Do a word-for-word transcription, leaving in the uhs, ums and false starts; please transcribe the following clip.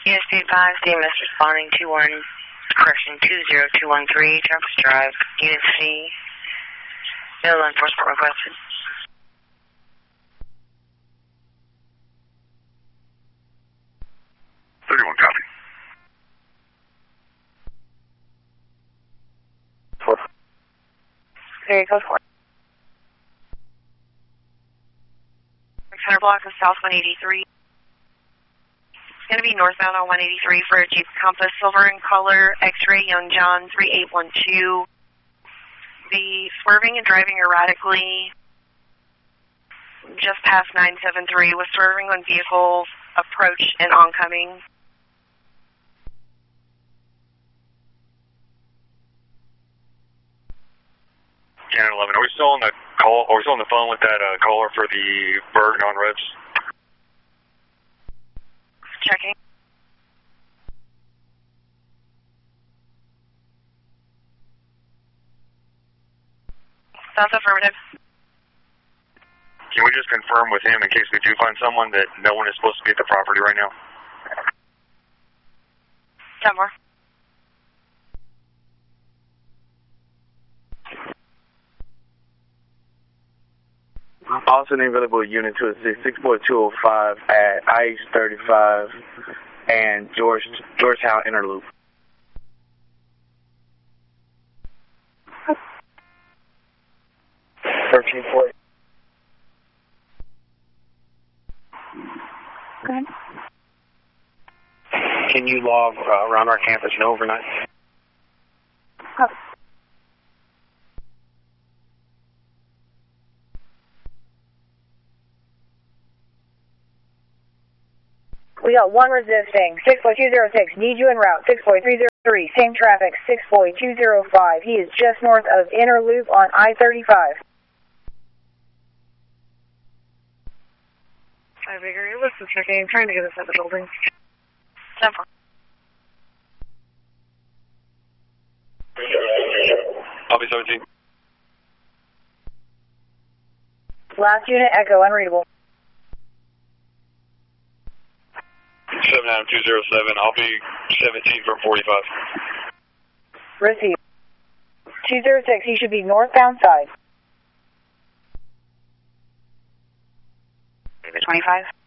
U S P five, C M S responding to one, correction two zero two one three, Travis Drive, Unit C, no law enforcement requested. thirty-one, copy. Four. Area code four. Center block of South one eighty-three. It's going to be northbound on one eighty-three for a Jeep Compass, silver in color, X-ray, Young John, three eight one two. Be swerving and driving erratically just past nine seven three, with swerving when vehicles approach and oncoming. Cannon eleven, are we still on the call? Are we still on the phone with that uh, caller for the Berg non-revs? Checking. That's affirmative. Can we just confirm with him in case we do find someone that no one is supposed to be at the property right now? ten more. Also available unit to assist six point two oh five at I H thirty-five and George Georgetown Inner Loop. thirteen forty. Go ahead. Can you log uh, around our campus and overnight? Oh. We got one resisting, six point two zero six, need you en route, six point three zero three, same traffic, six point two zero five. He is just north of Inner Loop on I thirty-five. I figure it was checking, trying to get us at the building. ten four. Copy seventeen. Last unit, Echo, unreadable. seven nine two zero seven, I'll be seventeen from forty-five. Receive. two zero six, he should be northbound side. twenty-five.